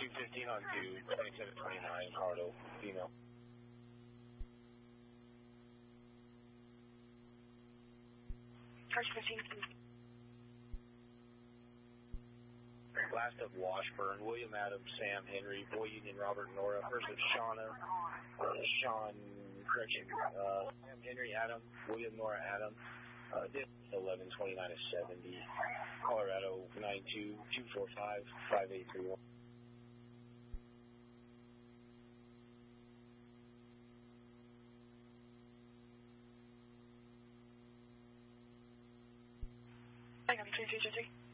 215 on 2729, Colorado, female. Charge 15. Last of Washburn, William Adams, Sam Henry, Boy Union, Robert Nora. First of Shauna, Sam Henry, Adam, William Nora, Adam. 1129 to 70, Colorado 92245 5831. I got 2323.